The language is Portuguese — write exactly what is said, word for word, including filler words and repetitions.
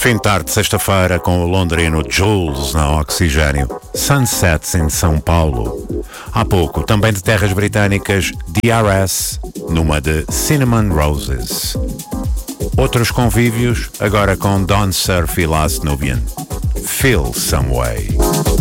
Fim de tarde, sexta-feira, com o londrino Jules na Oxigênio. Sunsets em São Paulo. Há pouco, também de terras britânicas, D R S, numa de Cinnamon Roses. Outros convívios, agora com Dawn Surf e Last Nubian. Feel Some Way.